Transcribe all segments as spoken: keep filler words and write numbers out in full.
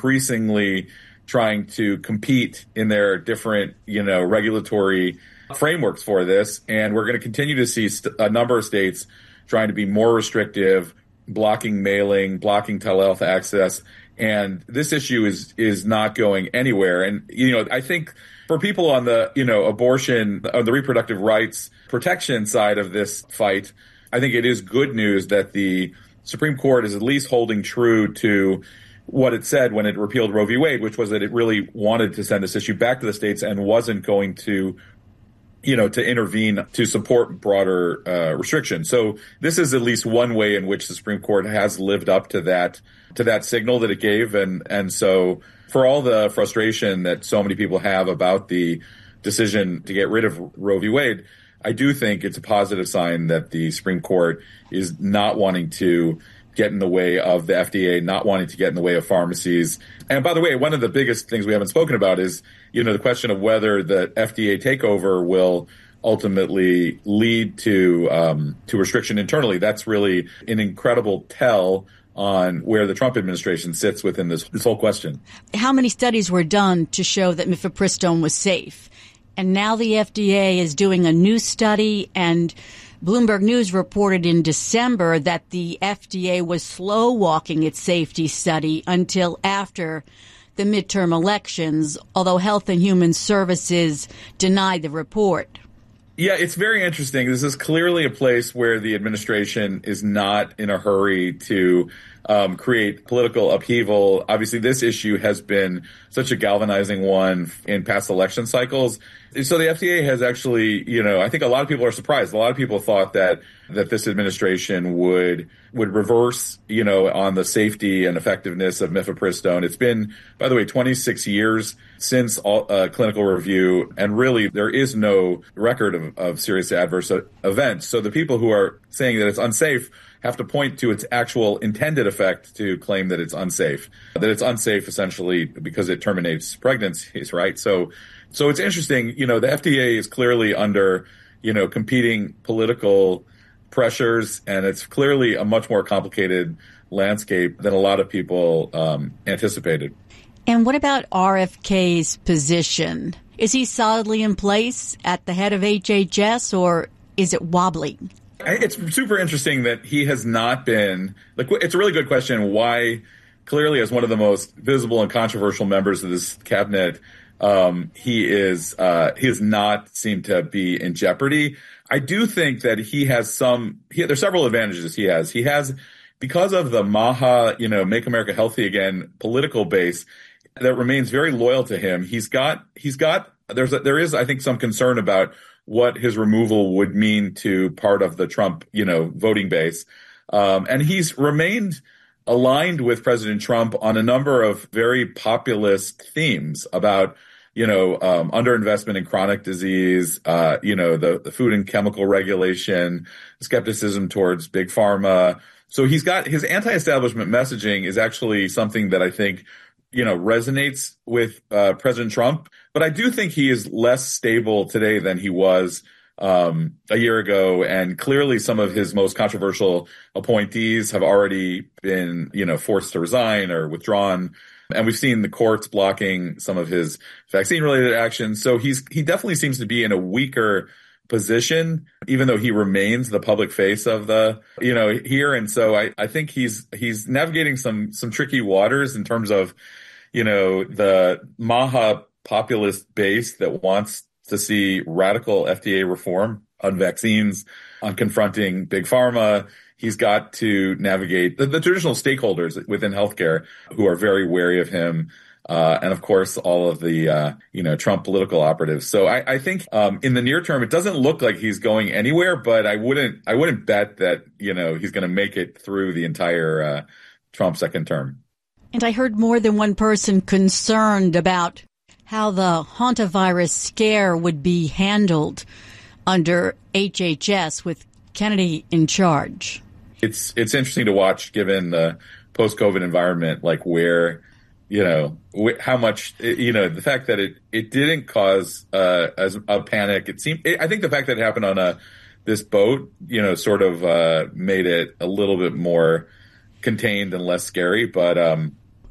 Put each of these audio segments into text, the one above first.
increasingly trying to compete in their different, you know, regulatory frameworks for this. And we're going to continue to see st- a number of states trying to be more restrictive, blocking mailing, blocking telehealth access. And this issue is is not going anywhere. And, you know, I think for people on the, you know, abortion, on the reproductive rights protection side of this fight, I think it is good news that the Supreme Court is at least holding true to what it said when it repealed Roe v. Wade, which was that it really wanted to send this issue back to the states and wasn't going to, you know, to intervene to support broader uh, restrictions. So this is at least one way in which the Supreme Court has lived up to that, to that signal that it gave. And, and so for all the frustration that so many people have about the decision to get rid of Roe v. Wade, I do think it's a positive sign that the Supreme Court is not wanting to get in the way of the F D A, not wanting to get in the way of pharmacies. And by the way, one of the biggest things we haven't spoken about is, you know, the question of whether the F D A takeover will ultimately lead to um, to restriction internally. That's really an incredible tell on where the Trump administration sits within this, this whole question. How many studies were done to show that mifepristone was safe? And now the F D A is doing a new study, and Bloomberg News reported in December that the F D A was slow walking its safety study until after the midterm elections, although Health and Human Services denied the report. Yeah, it's very interesting. This is clearly a place where the administration is not in a hurry to um, create political upheaval. Obviously, this issue has been such a galvanizing one in past election cycles. So the F D A has actually, you know, I think a lot of people are surprised. A lot of people thought that that this administration would would reverse, you know, on the safety and effectiveness of mifepristone. It's been, by the way, twenty-six years since all, uh, clinical review, and really there is no record of, of serious adverse events. So the people who are saying that it's unsafe have to point to its actual intended effect to claim that it's unsafe, that it's unsafe essentially because it terminates pregnancies, right? So, so it's interesting, you know, the F D A is clearly under, you know, competing political pressures, and it's clearly a much more complicated landscape than a lot of people um, anticipated. And what about R F K's position? Is he solidly in place at the head of H H S, or is it wobbling? It's super interesting that he has not been, like, it's a really good question why, clearly as one of the most visible and controversial members of this cabinet, um, he is, uh, he has not seemed to be in jeopardy. I do think that he has some, he, there's several advantages he has. He has, because of the MAHA, you know, Make America Healthy Again political base that remains very loyal to him. He's got, he's got, there's, a, there is, I think, some concern about what his removal would mean to part of the Trump, you know, voting base. Um, and he's remained aligned with President Trump on a number of very populist themes about, you know, um, underinvestment in chronic disease, uh, you know, the, the food and chemical regulation, skepticism towards big pharma. So he's got his anti-establishment messaging is actually something that I think, you know, resonates with uh, President Trump. But I do think he is less stable today than he was um, a year ago. And clearly some of his most controversial appointees have already been, you know, forced to resign or withdrawn. And we've seen the courts blocking some of his vaccine-related actions. So he's he definitely seems to be in a weaker position, even though he remains the public face of the, you know, here. And so I, I think he's he's navigating some some tricky waters in terms of, you know, the MAHA populist base that wants to see radical F D A reform on vaccines, on confronting big pharma. He's got to navigate the, the traditional stakeholders within healthcare who are very wary of him. Uh, and of course, all of the, uh, you know, Trump political operatives. So I, I think, um, in the near term, it doesn't look like he's going anywhere, but I wouldn't, I wouldn't bet that, you know, he's going to make it through the entire, uh, Trump second term. And I heard more than one person concerned about how the hantavirus scare would be handled under H H S with Kennedy in charge. It's it's interesting to watch, given the post-COVID environment, like where, you know, wh- how much, you know, the fact that it, it didn't cause uh, as a panic. It seemed, it, I think the fact that it happened on a this boat, you know, sort of uh, made it a little bit more contained and less scary. But um,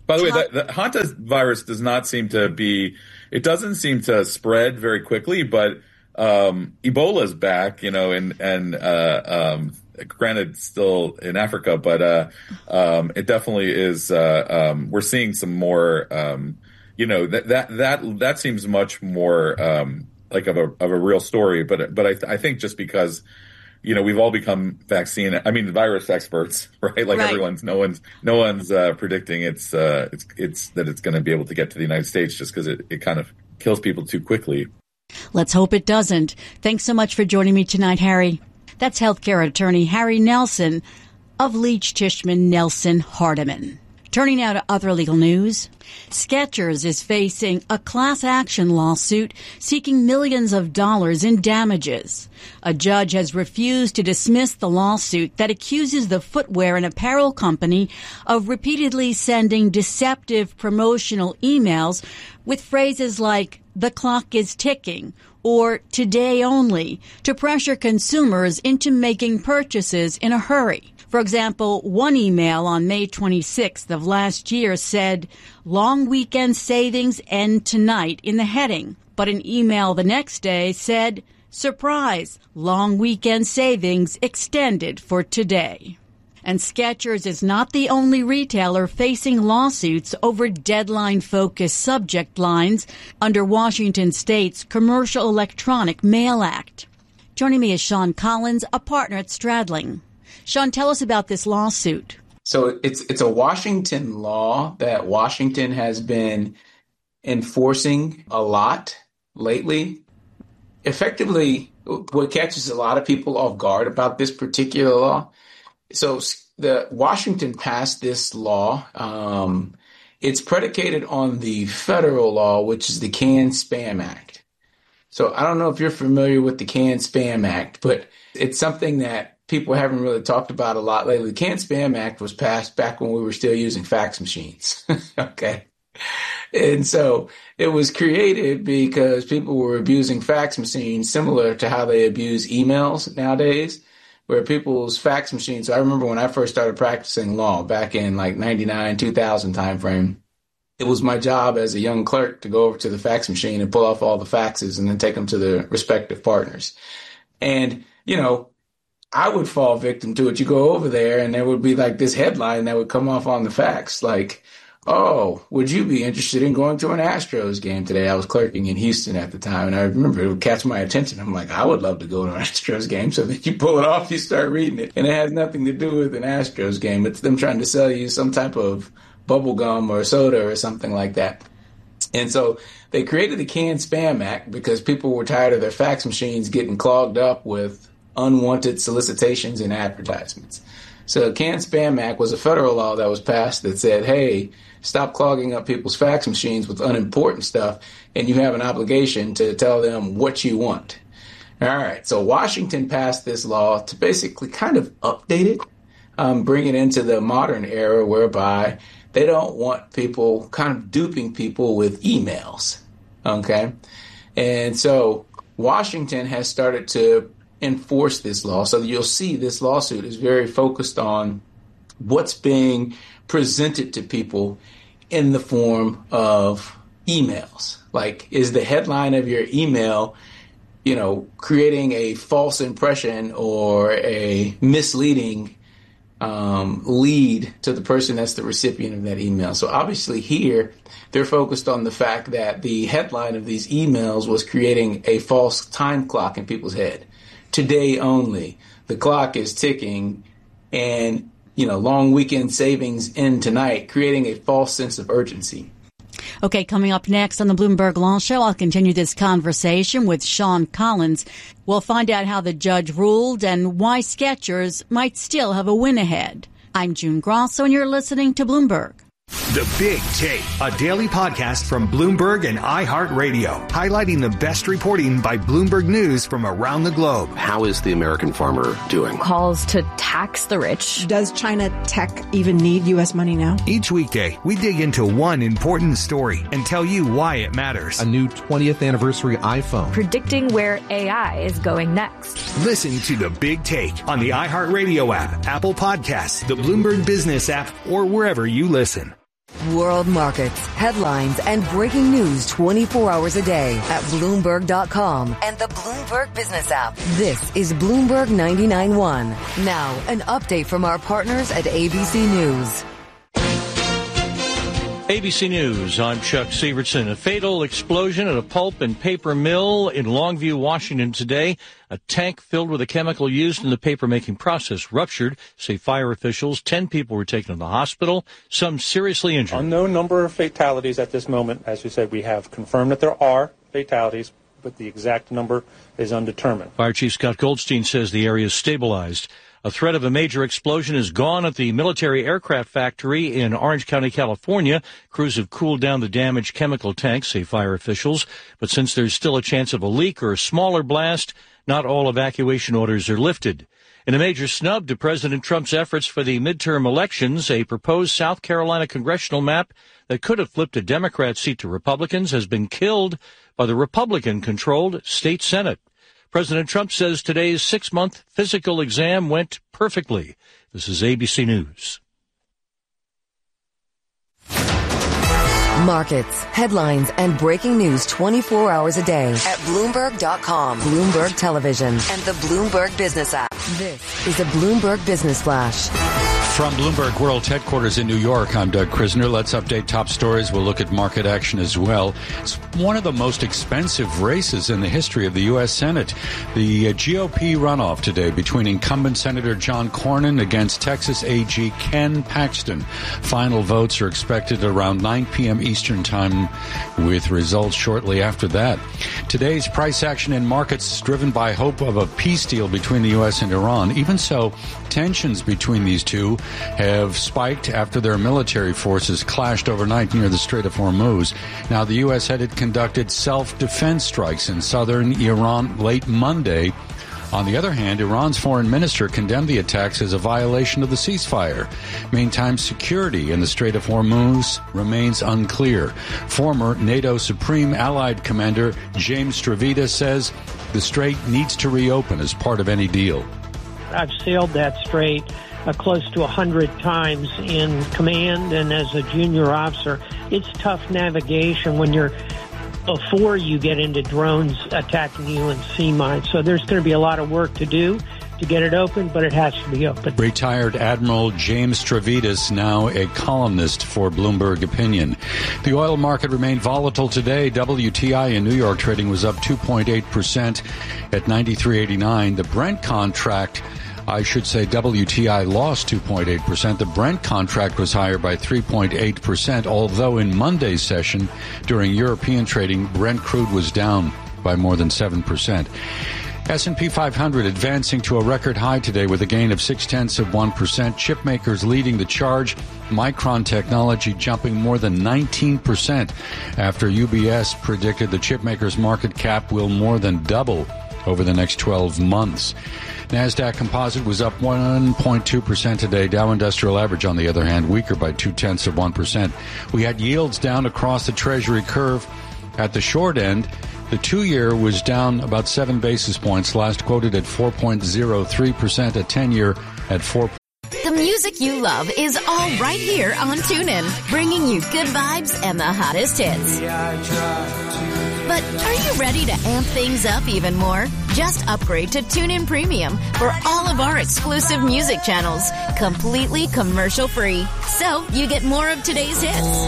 By the way, the, the hantavirus does not seem to be, it doesn't seem to spread very quickly, but um, Ebola is back, you know, and, and uh, um, granted still in Africa, but uh, um, it definitely is, uh, um, we're seeing some more, um, you know, that, that, that, that seems much more um, like of a, of a real story, but, but I, th- I think just because, you know, we've all become vaccine, I mean, virus experts, right? Like right. everyone's, no one's, no one's uh, predicting it's, uh, it's, it's that it's going to be able to get to the United States just because it, it kind of kills people too quickly. Let's hope it doesn't. Thanks so much for joining me tonight, Harry. That's healthcare attorney Harry Nelson of Leach, Tishman, Nelson, Hardiman. Turning now to other legal news, Skechers is facing a class action lawsuit seeking millions of dollars in damages. A judge has refused to dismiss the lawsuit that accuses the footwear and apparel company of repeatedly sending deceptive promotional emails with phrases like, "the clock is ticking," or "today only," to pressure consumers into making purchases in a hurry. For example, one email on May twenty-sixth of last year said, "Long weekend savings end tonight" in the heading, but an email the next day said, "Surprise, long weekend savings extended for today." And Skechers is not the only retailer facing lawsuits over deadline-focused subject lines under Washington State's Commercial Electronic Mail Act. Joining me is Sean Collins, a partner at Stradling. Sean, tell us about this lawsuit. So it's it's a Washington law that Washington has been enforcing a lot lately. Effectively, what catches a lot of people off guard about this particular law. So the Washington passed this law. Um, it's predicated on the federal law, which is the Can-Spam Act. So I don't know if you're familiar with the Can-Spam Act, but it's something that people haven't really talked about a lot lately. The Can-Spam Act was passed back when we were still using fax machines. Okay. And so it was created because people were abusing fax machines similar to how they abuse emails nowadays, where people's fax machines. So I remember when I first started practicing law back in like ninety-nine, two thousand timeframe, it was my job as a young clerk to go over to the fax machine and pull off all the faxes and then take them to the respective partners. And, you know, I would fall victim to it. You go over there and there would be like this headline that would come off on the fax like, "Oh, would you be interested in going to an Astros game today?" I was clerking in Houston at the time, and I remember it would catch my attention. I'm like, I would love to go to an Astros game. So then you pull it off, you start reading it, and it has nothing to do with an Astros game. It's them trying to sell you some type of bubble gum or soda or something like that. And so they created the Can-Spam Act because people were tired of their fax machines getting clogged up with unwanted solicitations and advertisements. So the Can-Spam Act was a federal law that was passed that said, hey, stop clogging up people's fax machines with unimportant stuff, and you have an obligation to tell them what you want. All right, so Washington passed this law to basically kind of update it, um, bring it into the modern era whereby they don't want people kind of duping people with emails, okay? And so Washington has started to enforce this law. So you'll see this lawsuit is very focused on what's being presented to people in the form of emails. Like, is the headline of your email, you know, creating a false impression or a misleading um, lead to the person that's the recipient of that email? So obviously here they're focused on the fact that the headline of these emails was creating a false time clock in people's head. Today only, the clock is ticking, and, you know, long weekend savings end tonight, creating a false sense of urgency. Okay, coming up next on the Bloomberg Law Show, I'll continue this conversation with Sean Collins. We'll find out how the judge ruled and why Skechers might still have a win ahead. I'm June Grosso, and you're listening to Bloomberg. The Big Take, a daily podcast from Bloomberg and iHeartRadio, highlighting the best reporting by Bloomberg News from around the globe. How is the American farmer doing? Calls to tax the rich. Does China tech even need U S money now? Each weekday, we dig into one important story and tell you why it matters. A new twentieth anniversary iPhone. Predicting where A I is going next. Listen to The Big Take on the iHeartRadio app, Apple Podcasts, the Bloomberg Business app, or wherever you listen. World markets, headlines, and breaking news twenty-four hours a day at Bloomberg dot com and the Bloomberg Business app. This is Bloomberg ninety-nine point one. Now, an update from our partners at A B C News. A B C News, I'm Chuck Severson. A fatal explosion at a pulp and paper mill in Longview, Washington today. A tank filled with a chemical used in the paper-making process ruptured, say fire officials. Ten people were taken to the hospital, some seriously injured. Unknown number of fatalities at this moment. As you said, we have confirmed that there are fatalities, but the exact number is undetermined. Fire Chief Scott Goldstein says the area is stabilized. A threat of a major explosion is gone at the military aircraft factory in Orange County, California. Crews have cooled down the damaged chemical tanks, say fire officials. But since there's still a chance of a leak or a smaller blast, not all evacuation orders are lifted. In a major snub to President Trump's efforts for the midterm elections, a proposed South Carolina congressional map that could have flipped a Democrat seat to Republicans has been killed by the Republican-controlled state Senate. President Trump says today's six-month physical exam went perfectly. This is A B C News. Markets, headlines, and breaking news twenty-four hours a day at Bloomberg dot com, Bloomberg Television, and the Bloomberg Business app. This is a Bloomberg Business Flash. From Bloomberg World Headquarters in New York, I'm Doug Krisner. Let's update top stories. We'll look at market action as well. It's one of the most expensive races in the history of the U S. Senate. The G O P runoff today between incumbent Senator John Cornyn against Texas A G Ken Paxton. Final votes are expected around nine p.m. Eastern Time, with results shortly after that. Today's price action in markets is driven by hope of a peace deal between the U S and Iran. Even so, tensions between these two have spiked after their military forces clashed overnight near the Strait of Hormuz. Now, the U S had conducted self-defense strikes in southern Iran late Monday. On the other hand, Iran's foreign minister condemned the attacks as a violation of the ceasefire. Meantime, security in the Strait of Hormuz remains unclear. Former NATO Supreme Allied Commander James Stavridis says the strait needs to reopen as part of any deal. I've sailed that strait uh, close to one hundred times in command and as a junior officer. It's tough navigation when you're before you get into drones attacking you and sea mines. So there's going to be a lot of work to do to get it open, but it has to be open. Retired Admiral James Stavridis, now a columnist for Bloomberg Opinion. The oil market remained volatile today. W T I in New York trading was up two point eight percent at ninety-three eighty-nine. The Brent contract, I should say W T I lost two point eight percent. The Brent contract was higher by three point eight percent, although in Monday's session during European trading, Brent crude was down by more than seven percent. S and P five hundred advancing to a record high today with a gain of six-tenths of one percent. Chip makers leading the charge. Micron Technology jumping more than nineteen percent after U B S predicted the chip makers' market cap will more than double over the next twelve months. NASDAQ Composite was up one point two percent today. Dow Industrial Average, on the other hand, weaker by two-tenths of one percent. We had yields down across the Treasury curve. At the short end, the two-year was down about seven basis points, last quoted at four point zero three percent, a ten-year at four percent. The music you love is all right here on TuneIn, bringing you good vibes and the hottest hits. But are you ready to amp things up even more? Just upgrade to TuneIn Premium for all of our exclusive music channels, completely commercial-free. So you get more of today's hits,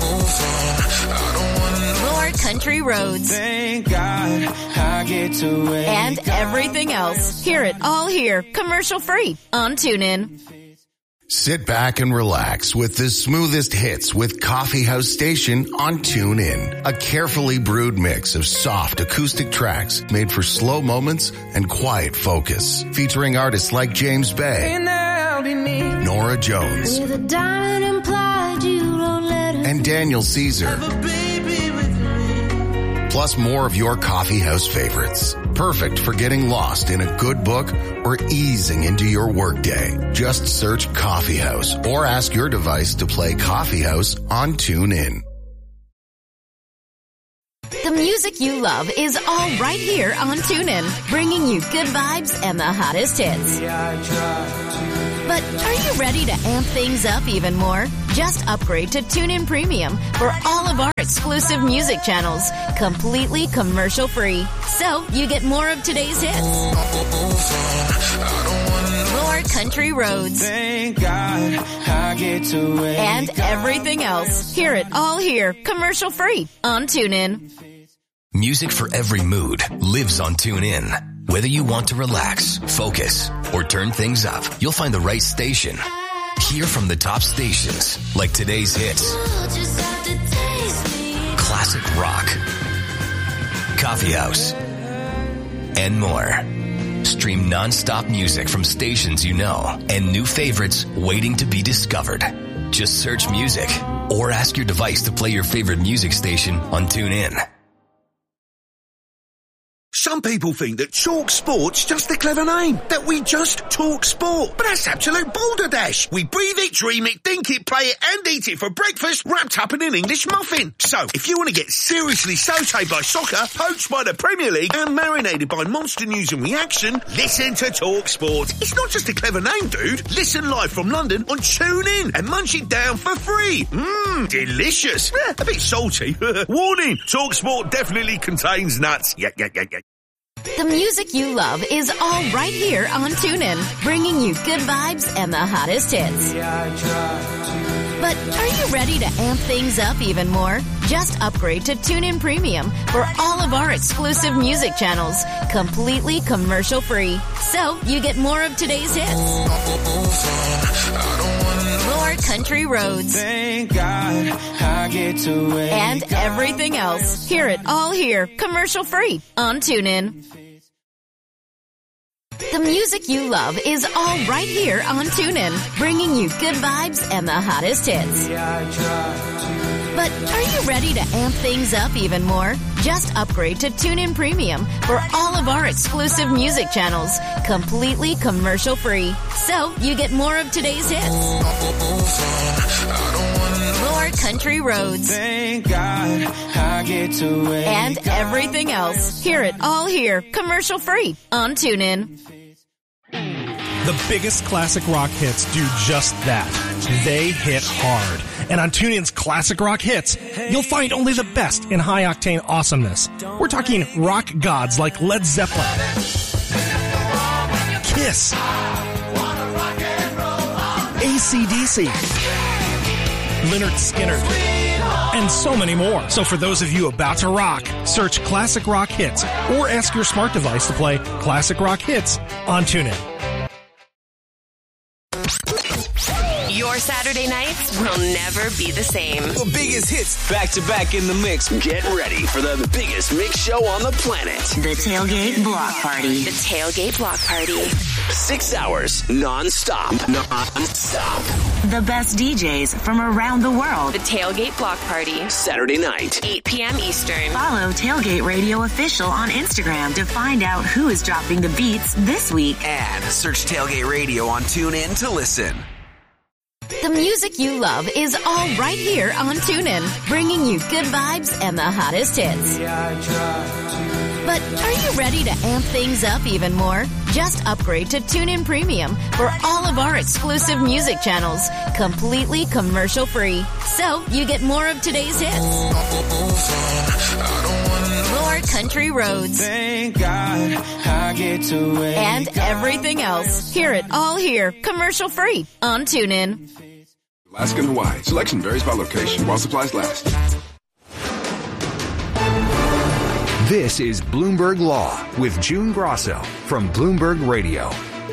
more country roads, Thank God I get to wake and everything else. Hear it all here, commercial-free on TuneIn. Sit back and relax with the smoothest hits with Coffee House Station on TuneIn. A carefully brewed mix of soft acoustic tracks made for slow moments and quiet focus. Featuring artists like James Bay, Nora Jones, and Daniel Caesar. Plus more of your coffee house favorites. Perfect for getting lost in a good book or easing into your workday. Just search Coffee House or ask your device to play Coffee House on TuneIn. The music you love is all right here on TuneIn, bringing you good vibes and the hottest hits. But are you ready to amp things up even more? Just upgrade to TuneIn Premium for all of our exclusive music channels, completely commercial free. So you get more of today's hits, more country roads, Thank God I get to wake and everything else. Hear it all here, commercial free on TuneIn. Music for every mood lives on TuneIn. Whether you want to relax, focus, or turn things up, you'll find the right station. Hear from the top stations, like today's hits, classic rock, coffee house, and more. Stream non-stop music from stations you know and new favorites waiting to be discovered. Just search music or ask your device to play your favorite music station on TuneIn. Some people think that Talk Sport's just a clever name, that we just talk sport. But that's absolute balderdash. We breathe it, dream it, think it, play it, and eat it for breakfast wrapped up in an English muffin. So, if you want to get seriously sautéed by soccer, poached by the Premier League, and marinated by monster news and reaction, listen to Talk Sport. It's not just a clever name, dude. Listen live from London on TuneIn and munch it down for free. Mmm, delicious. Eh, a bit salty. Warning, Talk Sport definitely contains nuts. Yeah, yeah, yeah, yeah. The music you love is all right here on TuneIn, bringing you good vibes and the hottest hits. But are you ready to amp things up even more? Just upgrade to TuneIn Premium for all of our exclusive music channels, completely commercial free. So you get more of today's hits, more country roads, Thank God I get to wake and everything else. Hear it all here, commercial free on TuneIn. The music you love is all right here on TuneIn, bringing you good vibes and the hottest hits. But are you ready to amp things up even more? Just upgrade to TuneIn Premium for all of our exclusive music channels, completely commercial free. So you get more of today's hits, more country roads, Thank God I get to wake and everything else. Hear it all here, commercial free on TuneIn. The biggest classic rock hits do just that. They hit hard. And on TuneIn's Classic Rock Hits, you'll find only the best in high-octane awesomeness. We're talking rock gods like Led Zeppelin, Kiss, A C D C, Lynyrd Skynyrd, and so many more. So for those of you about to rock, search Classic Rock Hits or ask your smart device to play Classic Rock Hits on TuneIn. Your Saturday nights will never be the same. The biggest hits back to back in the mix. Get ready for the biggest mix show on the planet. The Tailgate Block Party. The Tailgate Block Party. Six hours non-stop. Non-stop. The best D Js from around the world. The Tailgate Block Party. Saturday night. eight p.m. Eastern. Follow Tailgate Radio Official on Instagram to find out who is dropping the beats this week. And search Tailgate Radio on TuneIn to listen. The music you love is all right here on TuneIn, bringing you good vibes and the hottest hits. But are you ready to amp things up even more? Just upgrade to TuneIn Premium for all of our exclusive music channels, completely commercial free. So you get more of today's hits, more country roads, Thank God I get to wake and everything else. Hear it all here, commercial free on TuneIn. Alaska and Hawaii. Selection varies by location while supplies last. This is Bloomberg Law with June Grosso from Bloomberg Radio.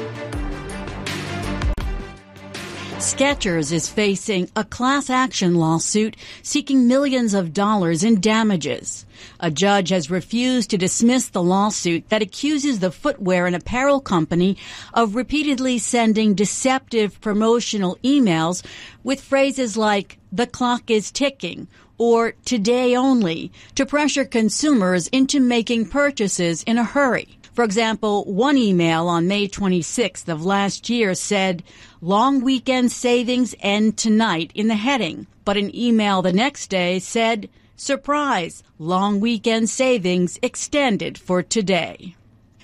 Skechers is facing a class action lawsuit seeking millions of dollars in damages. A judge has refused to dismiss the lawsuit that accuses the footwear and apparel company of repeatedly sending deceptive promotional emails with phrases like, "the clock is ticking," or "today only," to pressure consumers into making purchases in a hurry. For example, one email on May twenty-sixth of last year said, "Long weekend savings end tonight" in the heading, but an email the next day said, "Surprise, long weekend savings extended for today."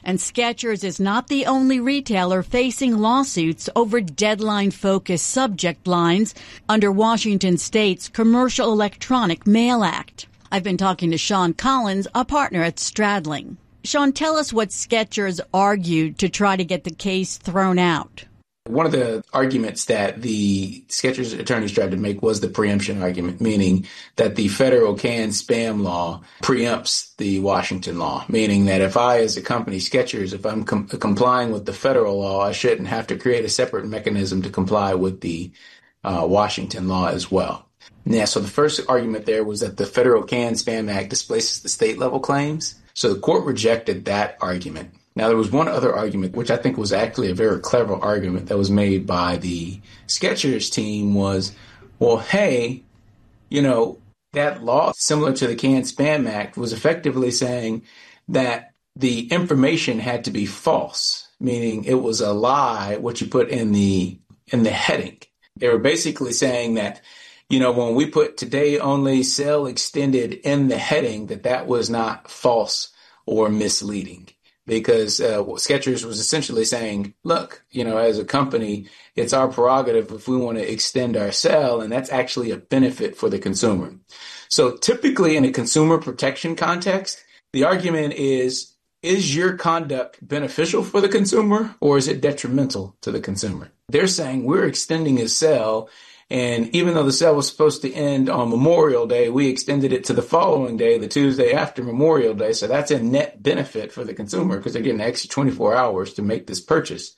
And Skechers is not the only retailer facing lawsuits over deadline-focused subject lines under Washington State's Commercial Electronic Mail Act. I've been talking to Sean Collins, a partner at Stradling. Sean, tell us what Skechers argued to try to get the case thrown out. One of the arguments that the Skechers attorneys tried to make was the preemption argument, meaning that the federal canned spam law preempts the Washington law, meaning that if I, as a company, Skechers, if I'm com- complying with the federal law, I shouldn't have to create a separate mechanism to comply with the uh, Washington law as well. Yeah, so the first argument there was that the Federal Canned Spam Act displaces the state level claims. So the court rejected that argument. Now, there was one other argument, which I think was actually a very clever argument that was made by the Skechers team was, well, hey, you know, that law, similar to the Canned Spam Act, was effectively saying that the information had to be false, meaning it was a lie what you put in the in the heading. They were basically saying that, you know, when we put today only sale extended in the heading, that that was not false or misleading. Because uh, Skechers was essentially saying, look, you know, as a company, it's our prerogative if we want to extend our sale, and that's actually a benefit for the consumer. So typically in a consumer protection context, the argument is, is your conduct beneficial for the consumer or is it detrimental to the consumer? They're saying we're extending a sale, and even though the sale was supposed to end on Memorial Day, we extended it to the following day, the Tuesday after Memorial Day. So that's a net benefit for the consumer because they're getting an extra twenty-four hours to make this purchase.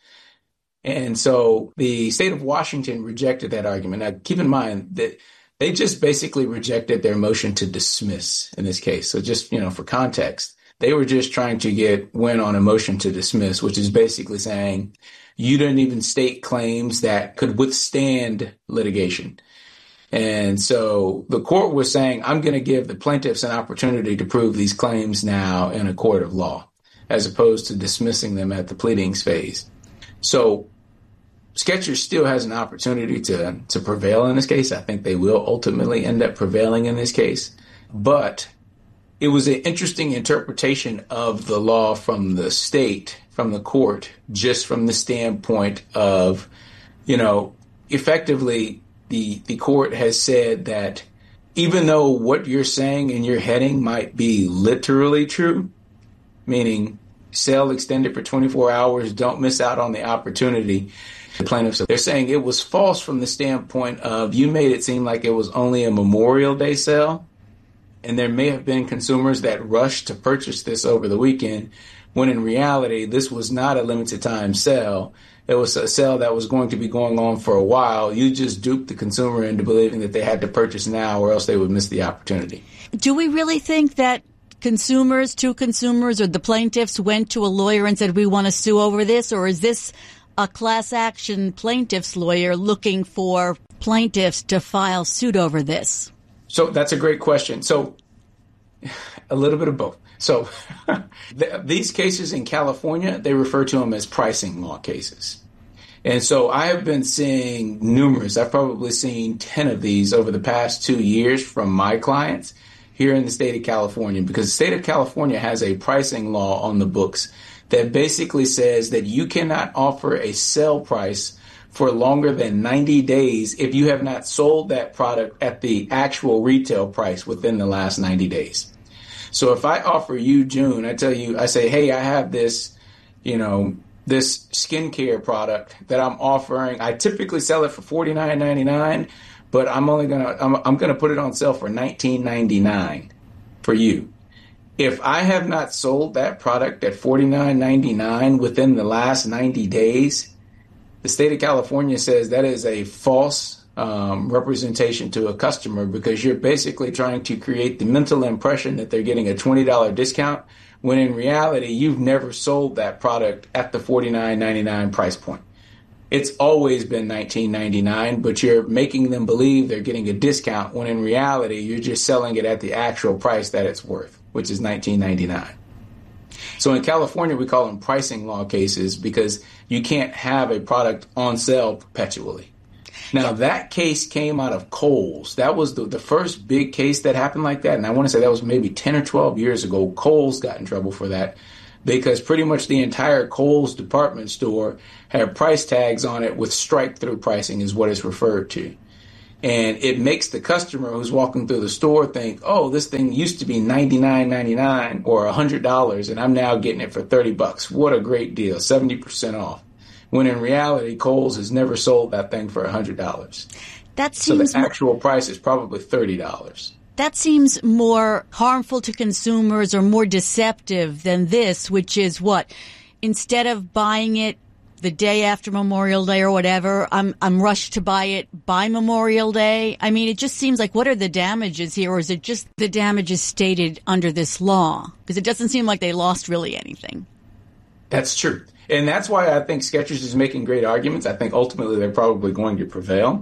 And so the state of Washington rejected that argument. Now, keep in mind that they just basically rejected their motion to dismiss in this case. So just, you know, for context, they were just trying to get win on a motion to dismiss, which is basically saying, you didn't even state claims that could withstand litigation. And so the court was saying, I'm going to give the plaintiffs an opportunity to prove these claims now in a court of law, as opposed to dismissing them at the pleadings phase. So Skechers still has an opportunity to, to prevail in this case. I think they will ultimately end up prevailing in this case. But it was an interesting interpretation of the law from the state, from the court, just from the standpoint of, you know, effectively the the court has said that even though what you're saying in your heading might be literally true, meaning sale extended for twenty-four hours, don't miss out on the opportunity. The plaintiffs, they're saying it was false from the standpoint of you made it seem like it was only a Memorial Day sale. And there may have been consumers that rushed to purchase this over the weekend, when in reality, this was not a limited time sale. It was a sale that was going to be going on for a while. You just duped the consumer into believing that they had to purchase now or else they would miss the opportunity. Do we really think that consumers, two consumers, or the plaintiffs went to a lawyer and said, we want to sue over this? Or is this a class action plaintiff's lawyer looking for plaintiffs to file suit over this? So that's a great question. So a little bit of both. So th- these cases in California, they refer to them as pricing law cases. And so I have been seeing numerous, I've probably seen ten of these over the past two years from my clients here in the state of California, because the state of California has a pricing law on the books that basically says that you cannot offer a sale price for longer than ninety days if you have not sold that product at the actual retail price within the last ninety days. So if I offer you, June, I tell you, I say, hey, I have this, you know, this skincare product that I'm offering. I typically sell it for forty-nine ninety-nine, but I'm only going to, I'm, I'm going to put it on sale for nineteen ninety-nine for you. If I have not sold that product at forty-nine ninety-nine within the last ninety days, the state of California says that is a false um, representation to a customer, because you're basically trying to create the mental impression that they're getting a twenty dollars discount, when in reality, you've never sold that product at the forty-nine ninety-nine price point. It's always been nineteen ninety-nine, but you're making them believe they're getting a discount, when in reality, you're just selling it at the actual price that it's worth, which is nineteen ninety-nine. So in California, we call them pricing law cases because you can't have a product on sale perpetually. Now, that case came out of Kohl's. That was the, the first big case that happened like that. And I want to say that was maybe ten or twelve years ago. Kohl's got in trouble for that because pretty much the entire Kohl's department store had price tags on it with strike-through pricing is what it's referred to. And it makes the customer who's walking through the store think, oh, this thing used to be ninety-nine ninety-nine or one hundred dollars, and I'm now getting it for thirty bucks. What a great deal, seventy percent off. When in reality, Kohl's has never sold that thing for one hundred dollars. That seems so the actual price is probably thirty dollars. That seems more harmful to consumers or more deceptive than this, which is what? Instead of buying it the day after Memorial Day or whatever, I'm I'm rushed to buy it by Memorial Day. I mean, it just seems like, what are the damages here? Or is it just the damages stated under this law? Because it doesn't seem like they lost really anything. That's true. And that's why I think Skechers is making great arguments. I think ultimately they're probably going to prevail.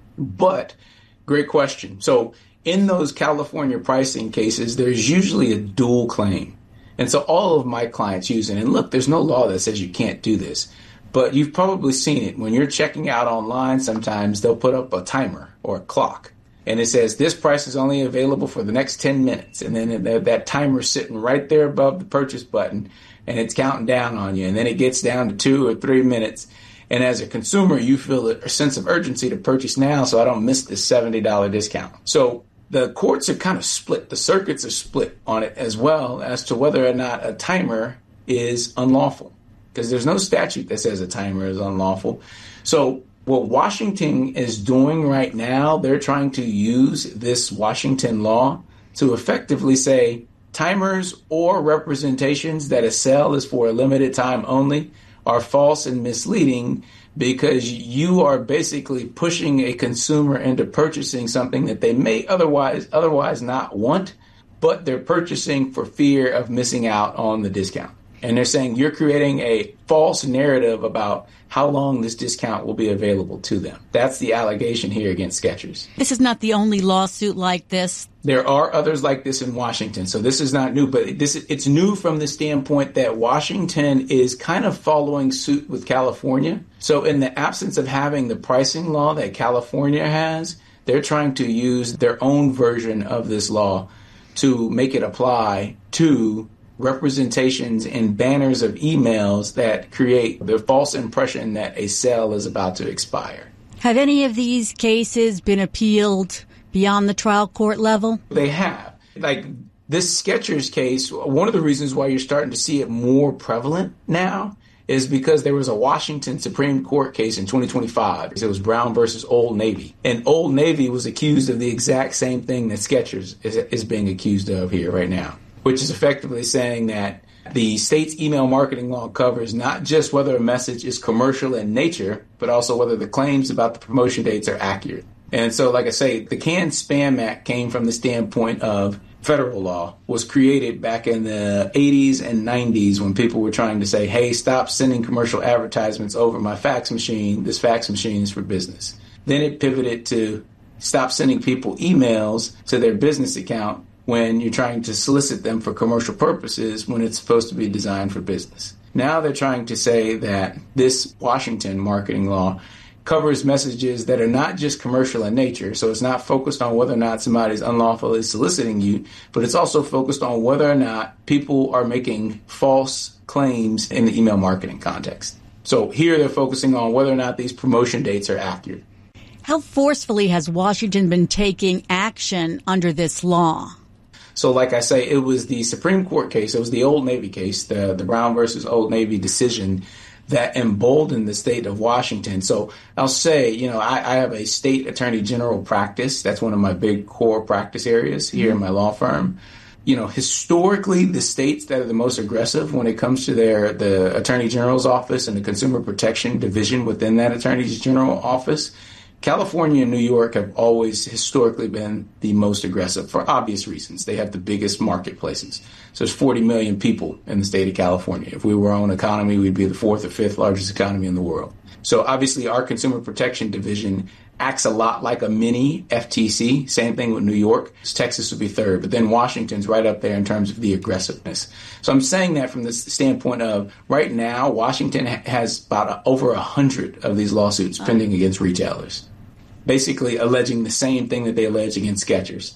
But great question. So in those California pricing cases, there's usually a dual claim. And so all of my clients use it. And look, there's no law that says you can't do this. But you've probably seen it. When you're checking out online, sometimes they'll put up a timer or a clock. And it says this price is only available for the next ten minutes. And then that timer's sitting right there above the purchase button. And it's counting down on you. And then it gets down to two or three minutes. And as a consumer, you feel a sense of urgency to purchase now so I don't miss this seventy dollars discount. So the courts are kind of split. The circuits are split on it as well as to whether or not a timer is unlawful. Because there's no statute that says a timer is unlawful. So what Washington is doing right now, they're trying to use this Washington law to effectively say timers or representations that a sale is for a limited time only are false and misleading because you are basically pushing a consumer into purchasing something that they may otherwise otherwise not want, but they're purchasing for fear of missing out on the discount. And they're saying you're creating a false narrative about how long this discount will be available to them. That's the allegation here against Skechers. This is not the only lawsuit like this. There are others like this in Washington, so this is not new. But this it's new from the standpoint that Washington is kind of following suit with California. So in the absence of having the pricing law that California has, they're trying to use their own version of this law to make it apply to representations and banners of emails that create the false impression that a sale is about to expire. Have any of these cases been appealed beyond the trial court level? They have. Like this Skechers case, one of the reasons why you're starting to see it more prevalent now is because there was a Washington Supreme Court case in twenty twenty-five. It was Brown versus Old Navy. And Old Navy was accused of the exact same thing that Skechers is, is being accused of here right now, which is effectively saying that the state's email marketing law covers not just whether a message is commercial in nature, but also whether the claims about the promotion dates are accurate. And so, like I say, the Canned Spam Act came from the standpoint of federal law, was created back in the eighties and nineties when people were trying to say, hey, stop sending commercial advertisements over my fax machine. This fax machine is for business. Then it pivoted to stop sending people emails to their business account when you're trying to solicit them for commercial purposes when it's supposed to be designed for business. Now they're trying to say that this Washington marketing law covers messages that are not just commercial in nature, so it's not focused on whether or not somebody's unlawfully soliciting you, but it's also focused on whether or not people are making false claims in the email marketing context. So here they're focusing on whether or not these promotion dates are accurate. How forcefully has Washington been taking action under this law? So like I say, it was the Supreme Court case, it was the Old Navy case, the, the Brown versus Old Navy decision that emboldened the state of Washington. So I'll say, you know, I, I have a state attorney general practice. That's one of my big core practice areas here in my law firm. You know, historically, the states that are the most aggressive when it comes to their the attorney general's office and the consumer protection division within that attorney general office, California and New York have always historically been the most aggressive for obvious reasons. They have the biggest marketplaces. So there's forty million people in the state of California. If we were our own economy, we'd be the fourth or fifth largest economy in the world. So obviously our consumer protection division acts a lot like a mini F T C. Same thing with New York. Texas would be third, but then Washington's right up there in terms of the aggressiveness. So I'm saying that from the standpoint of right now, Washington has about over a hundred of these lawsuits pending against retailers, basically alleging the same thing that they allege against Skechers.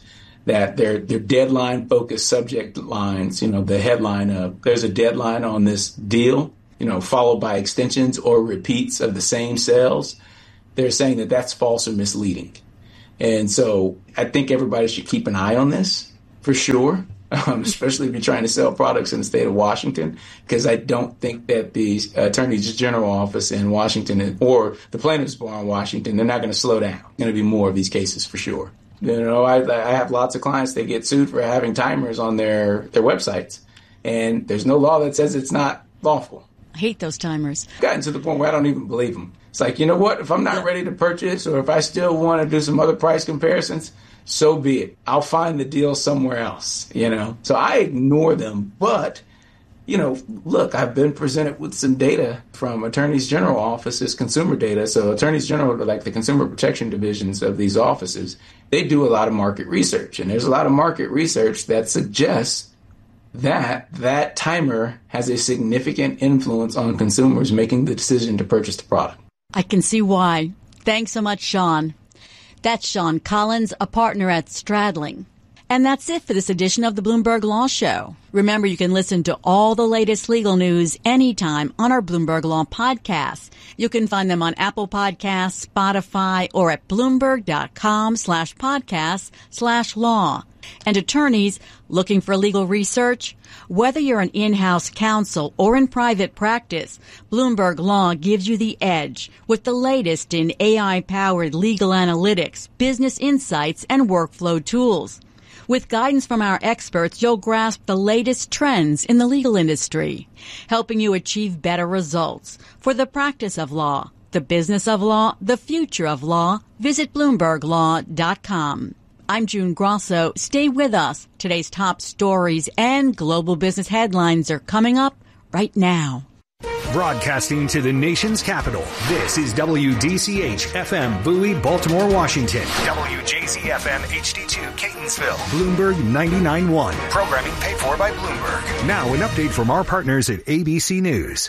that their their deadline focused subject lines, you know, the headline of there's a deadline on this deal, you know, followed by extensions or repeats of the same sales. They're saying that that's false or misleading. And so I think everybody should keep an eye on this for sure, um, especially if you're trying to sell products in the state of Washington, because I don't think that the Attorney General office in Washington or the plaintiffs bar in Washington, they're not going to slow down. Going to be more of these cases for sure. You know, I, I have lots of clients that get sued for having timers on their, their websites, and there's no law that says it's not lawful. I hate those timers. I've gotten to the point where I don't even believe them. It's like, you know what? If I'm not ready to purchase or if I still want to do some other price comparisons, so be it. I'll find the deal somewhere else, you know? So I ignore them. But, you know, look, I've been presented with some data from Attorneys General offices, consumer data. So Attorneys General, like the consumer protection divisions of these offices, they do a lot of market research. And there's a lot of market research that suggests that that timer has a significant influence on consumers making the decision to purchase the product. I can see why. Thanks so much, Sean. That's Sean Collins, a partner at Stradling. And that's it for this edition of the Bloomberg Law Show. Remember, you can listen to all the latest legal news anytime on our Bloomberg Law podcasts. You can find them on Apple Podcasts, Spotify, or at Bloomberg.com slash podcasts slash law. And attorneys looking for legal research? Whether you're an in-house counsel or in private practice, Bloomberg Law gives you the edge with the latest in A I-powered legal analytics, business insights, and workflow tools. With guidance from our experts, you'll grasp the latest trends in the legal industry, helping you achieve better results for the practice of law, the business of law, the future of law. Visit Bloomberg Law dot com. I'm June Grosso. Stay with us. Today's top stories and global business headlines are coming up right now. Broadcasting to the nation's capital, this is W D C H F M Bowie, Baltimore, Washington. W J Z F M H D two Catonsville. Bloomberg ninety-nine point one. Programming paid for by Bloomberg. Now an update from our partners at A B C News.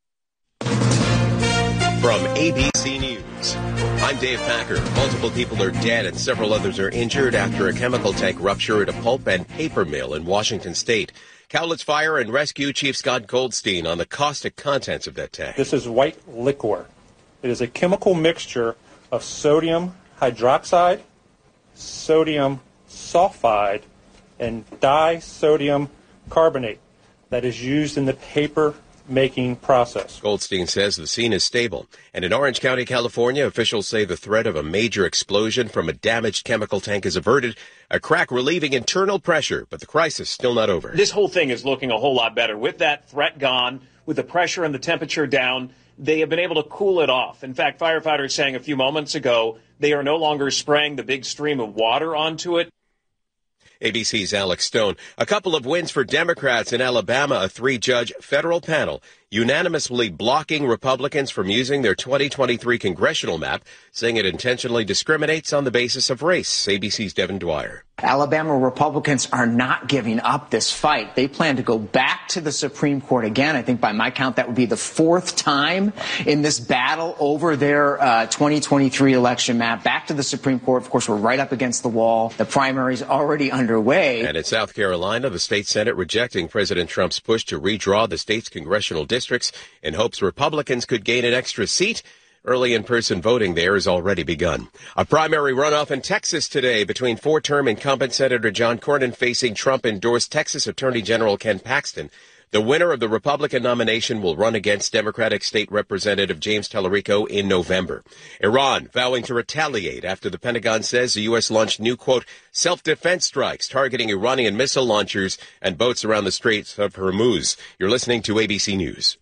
From A B C News, I'm Dave Packer. Multiple people are dead and several others are injured after a chemical tank rupture at a pulp and paper mill in Washington state. Cowlitz Fire and Rescue Chief Scott Goldstein on the caustic contents of that tank. This is white liquor. It is a chemical mixture of sodium hydroxide, sodium sulfide, and disodium carbonate that is used in the paper making process. Goldstein says the scene is stable. And in Orange County, California, officials say the threat of a major explosion from a damaged chemical tank is averted, a crack relieving internal pressure, but the crisis still not over. This whole thing is looking a whole lot better. With that threat gone, with the pressure and the temperature down, they have been able to cool it off. In fact, firefighters saying a few moments ago, they are no longer spraying the big stream of water onto it. A B C's Alex Stone. A couple of wins for Democrats in Alabama, a three-judge federal panel unanimously blocking Republicans from using their twenty twenty-three congressional map, saying it intentionally discriminates on the basis of race. A B C's Devin Dwyer. Alabama Republicans are not giving up this fight. They plan to go back to the Supreme Court again. I think by my count, that would be the fourth time in this battle over their uh, twenty twenty-three election map. Back to the Supreme Court. Of course, we're right up against the wall. The primary's already underway. And in South Carolina, the state Senate rejecting President Trump's push to redraw the state's congressional districts in hopes Republicans could gain an extra seat. Early in-person voting there has already begun. A primary runoff in Texas today between four-term incumbent Senator John Cornyn facing Trump-endorsed Texas Attorney General Ken Paxton. The winner of the Republican nomination will run against Democratic State Representative James Tallarico in November. Iran vowing to retaliate after the Pentagon says the U S launched new, quote, self-defense strikes targeting Iranian missile launchers and boats around the Straits of Hormuz. You're listening to A B C News.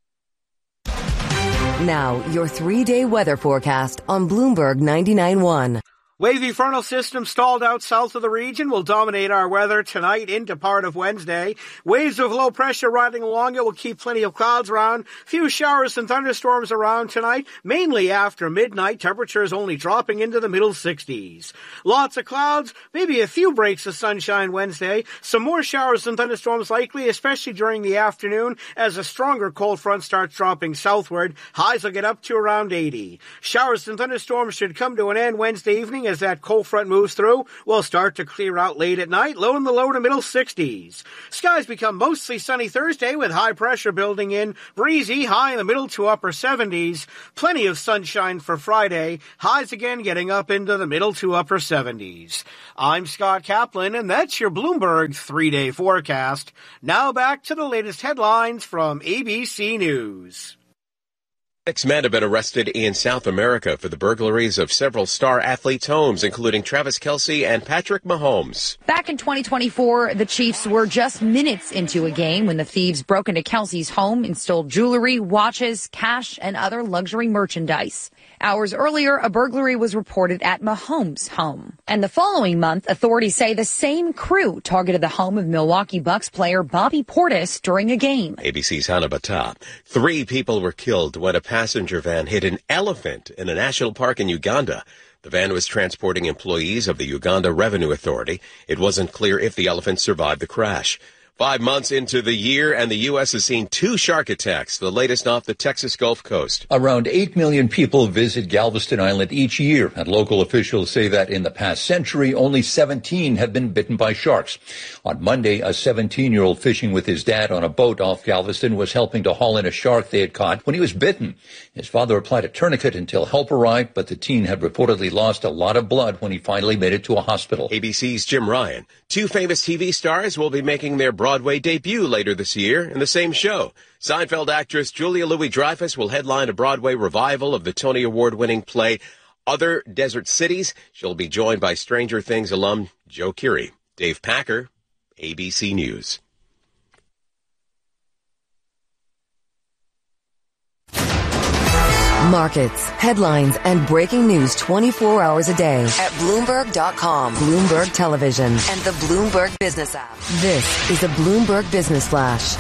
Now, your three-day weather forecast on Bloomberg ninety-nine point one. Wavy frontal system stalled out south of the region will dominate our weather tonight into part of Wednesday. Waves of low pressure riding along it will keep plenty of clouds around. Few showers and thunderstorms around tonight, mainly after midnight. Temperatures only dropping into the middle sixties. Lots of clouds, maybe a few breaks of sunshine Wednesday. Some more showers and thunderstorms likely, especially during the afternoon as a stronger cold front starts dropping southward. Highs will get up to around eighty. Showers and thunderstorms should come to an end Wednesday evening as that cold front moves through. We'll start to clear out late at night, low in the low to middle sixties. Skies become mostly sunny Thursday with high pressure building in, breezy, high in the middle to upper seventies. Plenty of sunshine for Friday, highs again getting up into the middle to upper seventies. I'm Scott Kaplan, and that's your Bloomberg three-day forecast. Now back to the latest headlines from A B C News. Six men have been arrested in South America for the burglaries of several star athletes' homes, including Travis Kelce and Patrick Mahomes. Back in twenty twenty-four, the Chiefs were just minutes into a game when the thieves broke into Kelce's home and stole jewelry, watches, cash, and other luxury merchandise. Hours earlier, a burglary was reported at Mahomes' home. And the following month, authorities say the same crew targeted the home of Milwaukee Bucks player Bobby Portis during a game. A B C's Hannah Bata. Three people were killed when a passenger van hit an elephant in a national park in Uganda. The van was transporting employees of the Uganda Revenue Authority. It wasn't clear if the elephant survived the crash. Five months into the year, and the U S has seen two shark attacks, the latest off the Texas Gulf Coast. Around eight million people visit Galveston Island each year, and local officials say that in the past century, only seventeen have been bitten by sharks. On Monday, a seventeen-year-old fishing with his dad on a boat off Galveston was helping to haul in a shark they had caught when he was bitten. His father applied a tourniquet until help arrived, but the teen had reportedly lost a lot of blood when he finally made it to a hospital. A B C's Jim Ryan. Two famous T V stars will be making their Broadway debut later this year in the same show. Seinfeld actress Julia Louis-Dreyfus will headline a Broadway revival of the Tony Award-winning play Other Desert Cities. She'll be joined by Stranger Things alum Joe Keery. Dave Packer, A B C News. Markets, headlines, and breaking news twenty-four hours a day at Bloomberg dot com, Bloomberg Television, and the Bloomberg Business app. This is a Bloomberg Business Flash.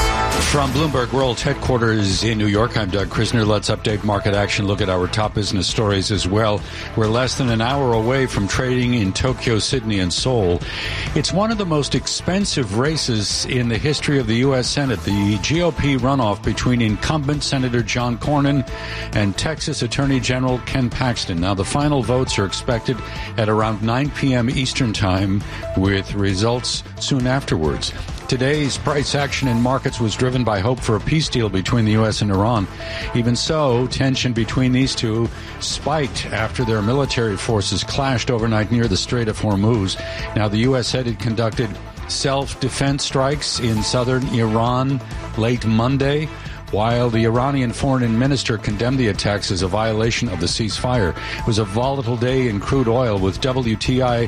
From Bloomberg World's headquarters in New York, I'm Doug Krisner. Let's update market action, look at our top business stories as well. We're less than an hour away from trading in Tokyo, Sydney, and Seoul. It's one of the most expensive races in the history of the U S. Senate, the G O P runoff between incumbent Senator John Cornyn and Texas Attorney General Ken Paxton. Now, the final votes are expected at around nine p.m. Eastern Time, with results soon afterwards. Today's price action in markets was driven by hope for a peace deal between the U S and Iran. Even so, tension between these two spiked after their military forces clashed overnight near the Strait of Hormuz. Now, the U S said it conducted self-defense strikes in southern Iran late Monday, while the Iranian foreign minister condemned the attacks as a violation of the ceasefire. It was a volatile day in crude oil, with W T I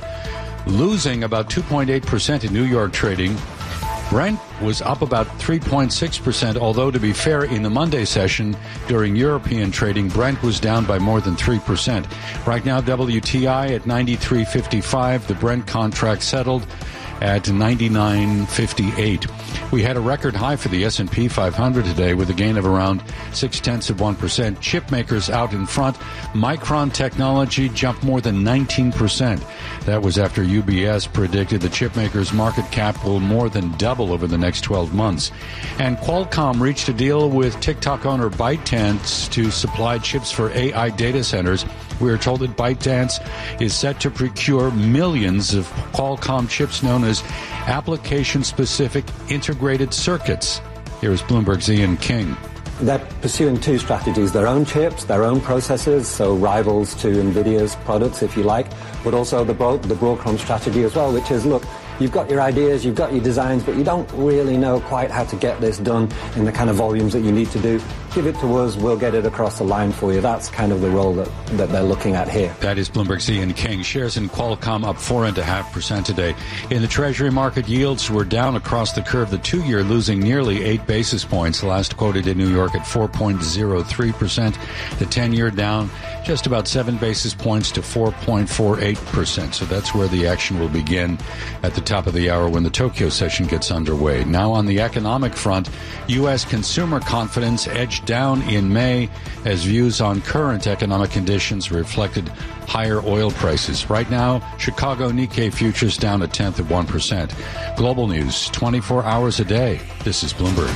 losing about two point eight percent in New York trading. Brent was up about three point six percent, although to be fair, in the Monday session during European trading, Brent was down by more than three percent. Right now, W T I at ninety-three fifty-five. The Brent contract settled at ninety-nine fifty-eight. We had a record high for the S and P five hundred today with a gain of around six-tenths of one percent. Chip makers out in front. Micron Technology jumped more than nineteen percent. That was after U B S predicted the chip makers' market cap will more than double over the next twelve months. And Qualcomm reached a deal with TikTok owner ByteDance to supply chips for A I data centers. We are told that ByteDance is set to procure millions of Qualcomm chips known as application-specific integrated circuits. Here is Bloomberg's Ian King. They're pursuing two strategies, their own chips, their own processors, so rivals to NVIDIA's products, if you like, but also the, Bro- the Broadcom strategy as well, which is, look, you've got your ideas, you've got your designs, but you don't really know quite how to get this done in the kind of volumes that you need to do. Give it to us, we'll get it across the line for you. That's kind of the role that, that they're looking at here. That is Bloomberg's Ian King. Shares in Qualcomm up four point five percent today. In the Treasury market, yields were down across the curve. The two-year losing nearly eight basis points, last quoted in New York at four point zero three percent. The ten-year down just about seven basis points to four point four eight percent. So that's where the action will begin at the top of the hour when the Tokyo session gets underway. Now on the economic front, U S consumer confidence edged down in May as views on current economic conditions reflected higher oil prices. Right now, Chicago Nikkei futures down a tenth of one percent. Global news, twenty-four hours a day. This is Bloomberg.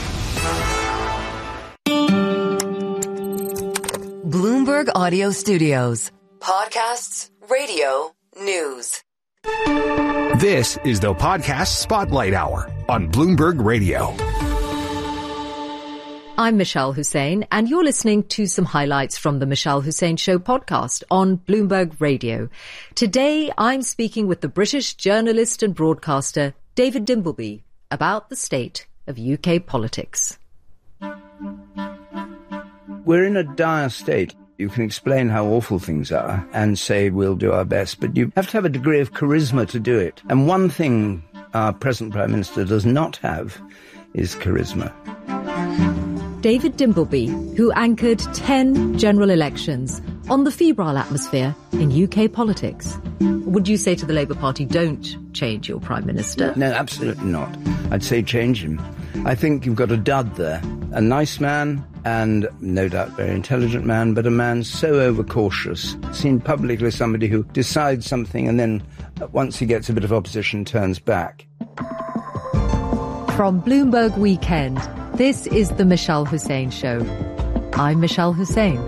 Bloomberg Audio Studios. Podcasts, Radio News. This is the Podcast Spotlight Hour on Bloomberg Radio. I'm Michelle Hussein, and you're listening to some highlights from the Michelle Hussein Show podcast on Bloomberg Radio. Today, I'm speaking with the British journalist and broadcaster David Dimbleby about the state of U K politics. We're in a dire state. You can explain how awful things are and say we'll do our best, but you have to have a degree of charisma to do it. And one thing our present Prime Minister does not have is charisma. David Dimbleby, who anchored ten general elections on the febrile atmosphere in U K politics. Would you say to the Labour Party, don't change your Prime Minister? No, absolutely not. I'd say change him. I think you've got a dud there. A nice man and no doubt very intelligent man, but a man so overcautious. Seen publicly somebody who decides something and then once he gets a bit of opposition turns back. From Bloomberg Weekend, this is the Michelle Hussein Show. I'm Michelle Hussein.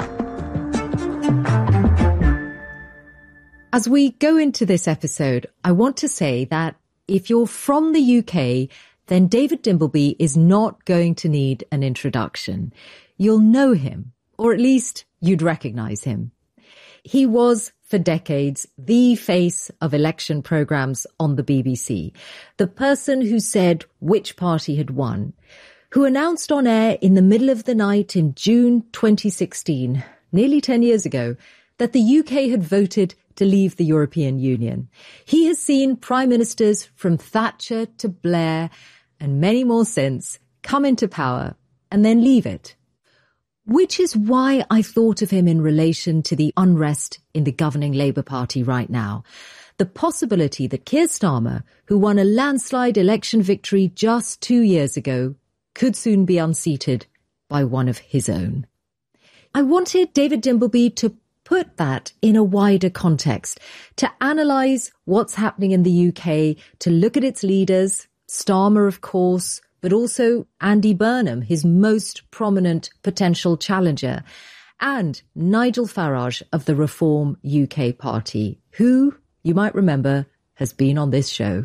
As we go into this episode, I want to say that if you're from the U K, then David Dimbleby is not going to need an introduction. You'll know him, or at least you'd recognise him. He was, for decades, the face of election programmes on the B B C, the person who said which party had won, who announced on air in the middle of the night in June twenty sixteen, nearly ten years ago, that the U K had voted to leave the European Union. He has seen prime ministers from Thatcher to Blair and many more since come into power and then leave it. Which is why I thought of him in relation to the unrest in the governing Labour Party right now. The possibility that Keir Starmer, who won a landslide election victory just two years ago, could soon be unseated by one of his own. I wanted David Dimbleby to put that in a wider context, to analyse what's happening in the U K, to look at its leaders, Starmer, of course, but also Andy Burnham, his most prominent potential challenger, and Nigel Farage of the Reform U K party, who, you might remember, has been on this show.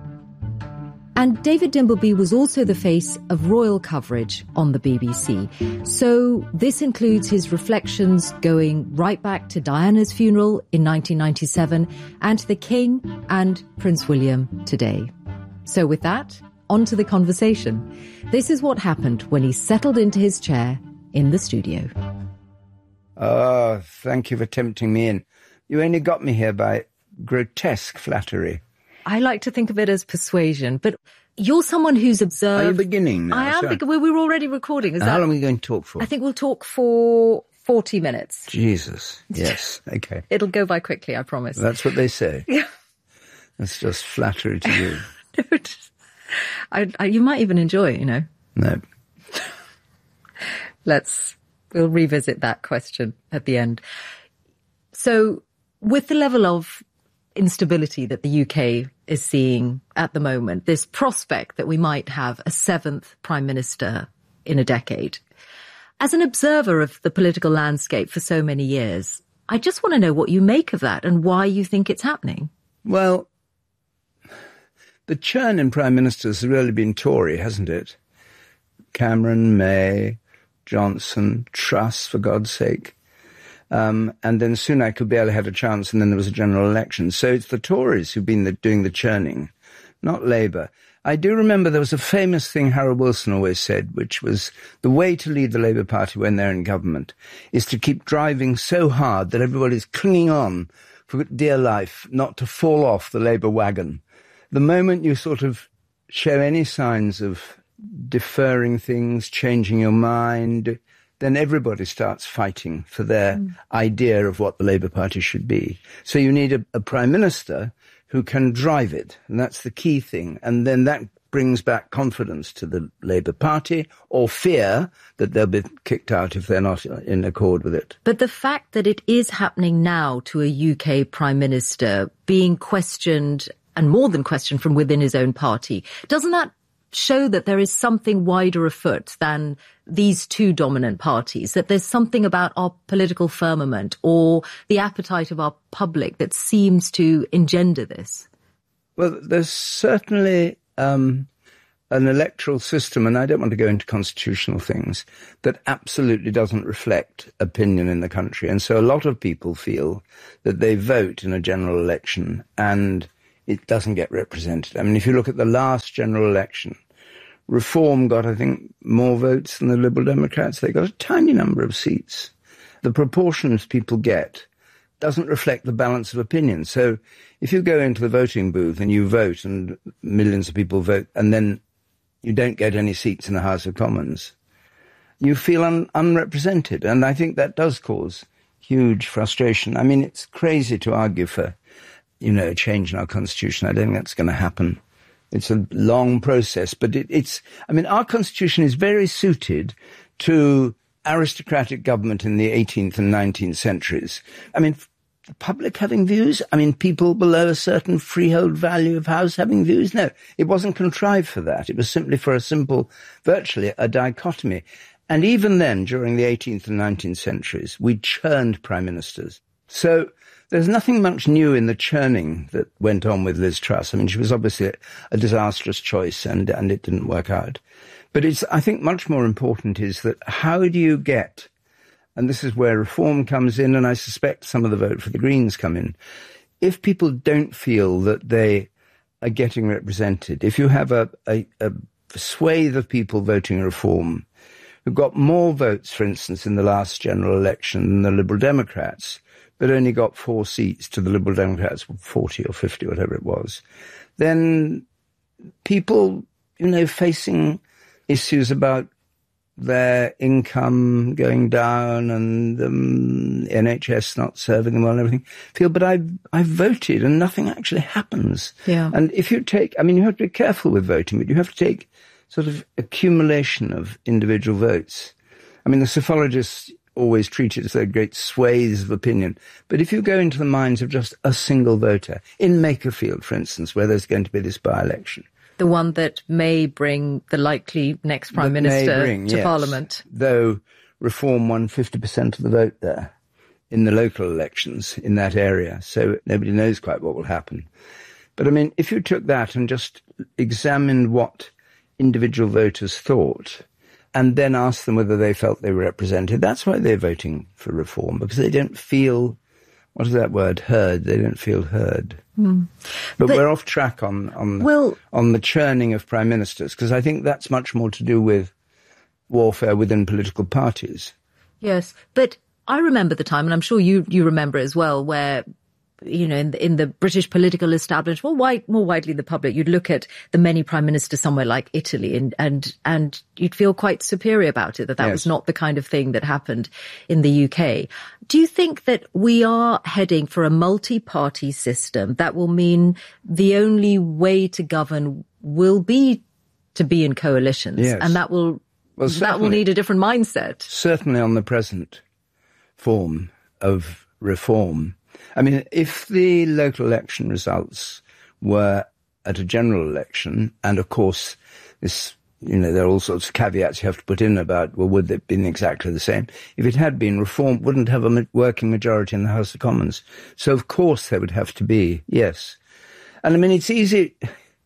And David Dimbleby was also the face of royal coverage on the B B C. So this includes his reflections going right back to Diana's funeral in nineteen ninety-seven and to the King and Prince William today. So with that, on to the conversation. This is what happened when he settled into his chair in the studio. Oh, thank you for tempting me in. You only got me here by grotesque flattery. I like to think of it as persuasion, but you're someone who's observed... Are you beginning now? I am, Sorry. because we were already recording. Is How that... long are we going to talk for? I think we'll talk for forty minutes. Jesus. Yes. Okay. It'll go by quickly, I promise. That's what they say. Yeah. That's just flattery to you. No, just, I, I, you might even enjoy it, you know. No. Let's, we'll revisit that question at the end. So with the level of instability that the U K is seeing at the moment, this prospect that we might have a seventh prime minister in a decade, as an observer of the political landscape for so many years, I just want to know what you make of that and why you think it's happening. Well, the churn in prime ministers has really been Tory, hasn't it? Cameron, May, Johnson, Truss, for God's sake. Um, and then Sunak, who barely had a chance, and then there was a general election. So it's the Tories who've been the, doing the churning, not Labour. I do remember there was a famous thing Harold Wilson always said, which was the way to lead the Labour Party when they're in government is to keep driving so hard that everybody's clinging on for dear life, not to fall off the Labour wagon. The moment you sort of show any signs of deferring things, changing your mind, then everybody starts fighting for their mm. idea of what the Labour Party should be. So you need a, a prime minister who can drive it, and that's the key thing. And then that brings back confidence to the Labour Party, or fear that they'll be kicked out if they're not in accord with it. But the fact that it is happening now to a U K prime minister being questioned, and more than questioned, from within his own party, doesn't that show that there is something wider afoot than these two dominant parties, that there's something about our political firmament or the appetite of our public that seems to engender this? Well, there's certainly um, an electoral system, and I don't want to go into constitutional things, that absolutely doesn't reflect opinion in the country. And so a lot of people feel that they vote in a general election and it doesn't get represented. I mean, if you look at the last general election, Reform got, I think, more votes than the Liberal Democrats. They got a tiny number of seats. The proportions people get doesn't reflect the balance of opinion. So if you go into the voting booth and you vote and millions of people vote and then you don't get any seats in the House of Commons, you feel un- unrepresented. And I think that does cause huge frustration. I mean, it's crazy to argue for, you know, a change in our constitution. I don't think that's going to happen. It's a long process, but it, it's, I mean, our constitution is very suited to aristocratic government in the eighteenth and nineteenth centuries. I mean, the public having views? I mean, people below a certain freehold value of house having views? No, it wasn't contrived for that. It was simply for a simple, virtually a dichotomy. And even then, during the eighteenth and nineteenth centuries, we churned prime ministers. So there's nothing much new in the churning that went on with Liz Truss. I mean, she was obviously a disastrous choice and, and it didn't work out. But it's, I think, much more important is that how do you get, and this is where Reform comes in, and I suspect some of the vote for the Greens come in, if people don't feel that they are getting represented, if you have a, a, a swathe of people voting Reform who got more votes, for instance, in the last general election than the Liberal Democrats, but only got four seats to the Liberal Democrats, forty or fifty, whatever it was, then people, you know, facing issues about their income going down and the um, N H S not serving them well and everything, feel, but I've, I've voted and nothing actually happens. Yeah. And if you take, I mean, you have to be careful with voting, but you have to take sort of accumulation of individual votes. I mean, the psephologists always treat it as a great swathes of opinion. But if you go into the minds of just a single voter, in Makerfield, for instance, where there's going to be this by-election, the one that may bring the likely next Prime Minister bring, to yes, Parliament. Though Reform won fifty percent of the vote there in the local elections in that area. So nobody knows quite what will happen. But I mean, if you took that and just examined what individual voters thought and then asked them whether they felt they were represented, that's why they're voting for Reform, because they don't feel, what is that word, heard? They don't feel heard. Mm. But the, we're off track on on, well, on the churning of prime ministers, because I think that's much more to do with warfare within political parties. Yes, but I remember the time, and I'm sure you, you remember as well, where, you know, in the, in the British political establishment, well, wide, more widely the public, you'd look at the many prime ministers somewhere like Italy and, and, and you'd feel quite superior about it, that that yes. was not the kind of thing that happened in the U K. Do you think that we are heading for a multi-party system that will mean the only way to govern will be to be in coalitions? Yes. And that will, well, that will need a different mindset? Certainly on the present form of reform. I mean, if the local election results were at a general election, and of course, this, you know, there are all sorts of caveats you have to put in about, well, would they have been exactly the same? If it had been, Reform wouldn't have a working majority in the House of Commons. So, of course, there would have to be, yes. And I mean, it's easy,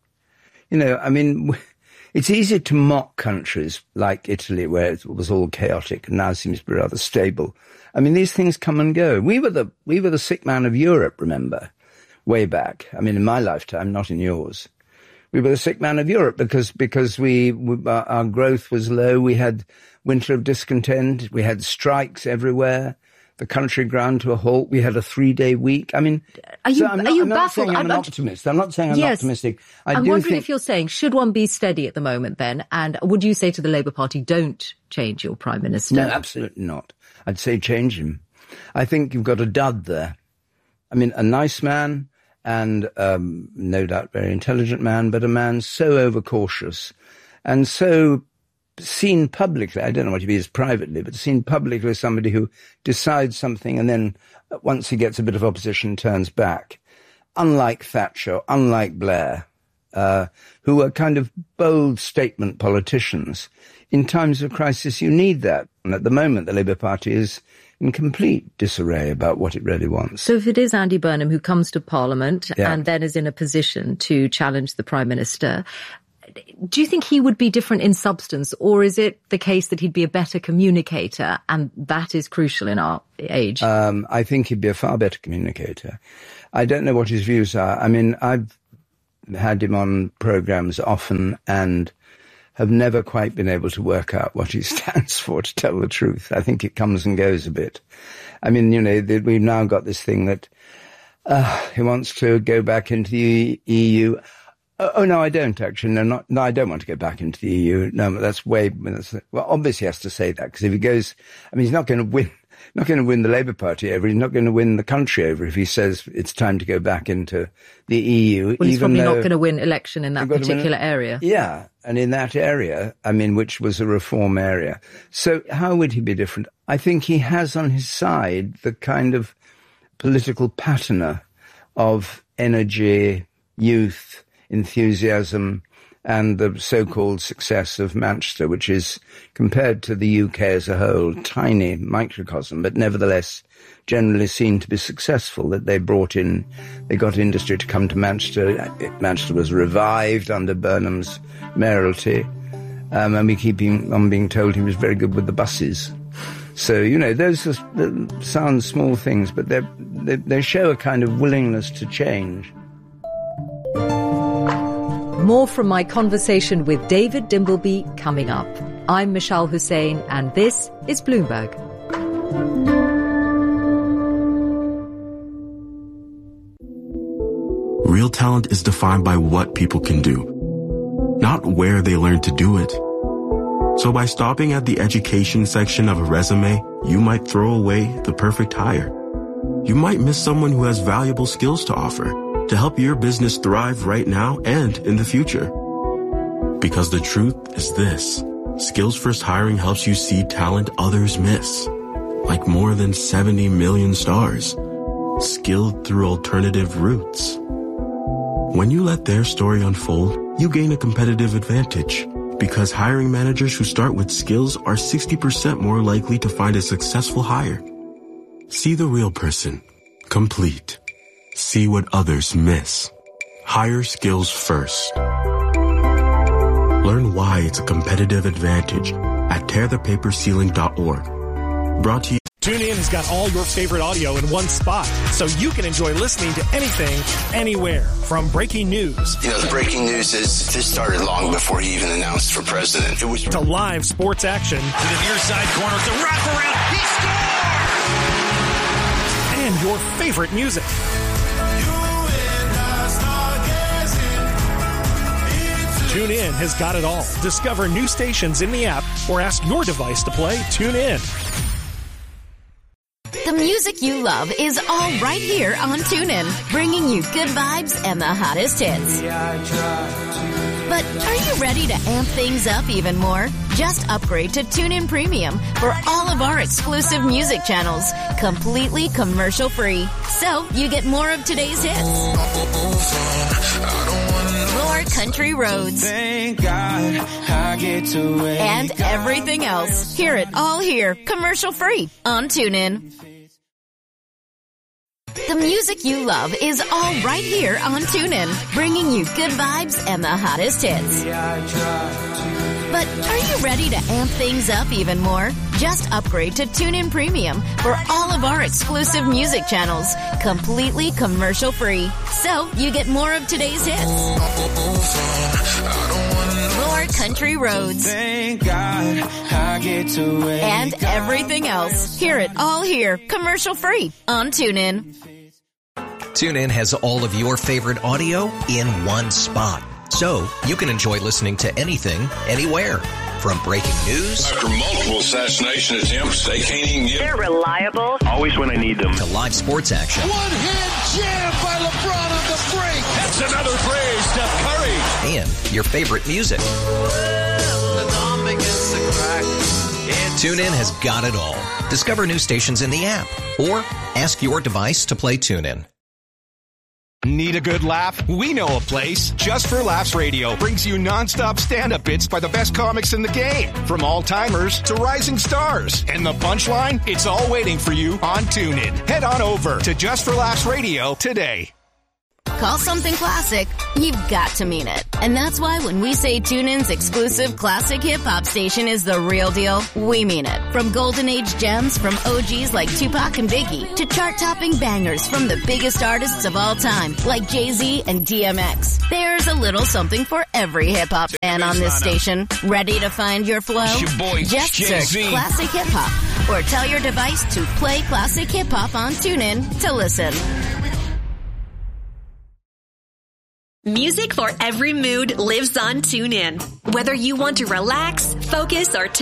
you know, I mean, it's easy to mock countries like Italy, where it was all chaotic and now seems to be rather stable. I mean, these things come and go. We were the we were the sick man of Europe, remember, way back. I mean, in my lifetime, not in yours. We were the sick man of Europe because because we, we our growth was low. We had winter of discontent. We had strikes everywhere. The country ground to a halt. We had a three-day week. I mean, are you, so I'm not, are you I'm not baffled? saying I'm, I'm an optimist. I'm not saying I'm yes, optimistic. I I'm do wondering think, if you're saying, should one be steady at the moment then? And would you say to the Labour Party, don't change your Prime Minister? No, absolutely not. I'd say change him. I think you've got a dud there. I mean, a nice man and um, no doubt very intelligent man, but a man so overcautious and so seen publicly, I don't know what he is privately, but seen publicly as somebody who decides something and then once he gets a bit of opposition turns back. Unlike Thatcher, unlike Blair, uh, who are kind of bold statement politicians. In times of crisis, you need that. And at the moment, the Labour Party is in complete disarray about what it really wants. So if it is Andy Burnham who comes to Parliament Yeah. and then is in a position to challenge the Prime Minister, do you think he would be different in substance, or is it the case that he'd be a better communicator, and that is crucial in our age? Um, I think he'd be a far better communicator. I don't know what his views are. I mean, I've had him on programmes often and have never quite been able to work out what he stands for, to tell the truth. I think it comes and goes a bit. I mean, you know, the, we've now got this thing that uh, he wants to go back into the E U. Oh, oh, no, I don't, actually. No, not, no, I don't want to go back into the E U. No, but that's way... That's, well, obviously he has to say that, because if he goes... I mean, he's not going to win... not going to win the Labour Party over. He's not going to win the country over if he says it's time to go back into the E U. Well, he's even probably though, not going to win election in that You've got to win particular it. area. Yeah, and in that area, I mean, which was a reform area. So how would he be different? I think he has on his side the kind of political patina of energy, youth, enthusiasm, and the so-called success of Manchester, which is, compared to the U K as a whole, tiny microcosm, but nevertheless generally seen to be successful, that they brought in, they got industry to come to Manchester. Manchester was revived under Burnham's mayoralty, um, and we keep him, on being told he was very good with the buses. So, you know, those are, sound small things, but they they show a kind of willingness to change. More from my conversation with David Dimbleby coming up. I'm Michelle Hussein, and this is Bloomberg. Real talent is defined by what people can do, not where they learn to do it. So by stopping at the education section of a resume, you might throw away the perfect hire. You might miss someone who has valuable skills to offer, to help your business thrive right now and in the future. Because the truth is this: Skills First Hiring helps you see talent others miss, like more than seventy million stars, skilled through alternative routes. When you let their story unfold, you gain a competitive advantage, because hiring managers who start with skills are sixty percent more likely to find a successful hire. See the real person, complete. See what others miss. Hire skills first. Learn why it's a competitive advantage at tear the paper ceiling dot org. Brought to you. TuneIn has got all your favorite audio in one spot, so you can enjoy listening to anything, anywhere. From breaking news. You know, the breaking news is this started long before he even announced for president. It was to live sports action. To the near side corner, it's a wraparound. He scores! And your favorite music. TuneIn has got it all. Discover new stations in the app or ask your device to play TuneIn. The music you love is all right here on TuneIn, bringing you good vibes and the hottest hits. But are you ready to amp things up even more? Just upgrade to TuneIn Premium for all of our exclusive music channels, completely commercial free. So you get more of today's hits. More country roads. Thank God I get to wake and everything else. Hear it all here, commercial free on TuneIn. The music you love is all right here on TuneIn, bringing you good vibes and the hottest hits. But are you ready to amp things up even more? Just upgrade to TuneIn Premium for all of our exclusive music channels, completely commercial free. So you get more of today's hits. More country roads. Thank God I get to wake and everything else. Hear it all here, commercial free on TuneIn. TuneIn has all of your favorite audio in one spot, so you can enjoy listening to anything, anywhere. From breaking news after multiple assassination attempts, they can't even get. They're reliable. Always when I need them. To live sports action. One-hand jam by LeBron on the break. That's another phrase, Steph Curry. And your favorite music. TuneIn has got it all. Discover new stations in the app or ask your device to play TuneIn. Need a good laugh? We know a place. Just for Laughs Radio brings you nonstop stand-up bits by the best comics in the game. From all-timers to rising stars. And the punchline? It's all waiting for you on TuneIn. Head on over to Just for Laughs Radio today. Call something classic, you've got to mean it. And that's why when we say TuneIn's exclusive classic hip-hop station is the real deal, we mean it. From golden age gems from O Gs like Tupac and Biggie to chart-topping bangers from the biggest artists of all time like Jay-Z and D M X. There's a little something for every hip-hop fan on this station. Ready to find your flow? Your boy, Just Jay-Z. search Classic Hip-Hop or tell your device to play Classic Hip-Hop on TuneIn to listen. Music for every mood lives on TuneIn. Whether you want to relax, focus, or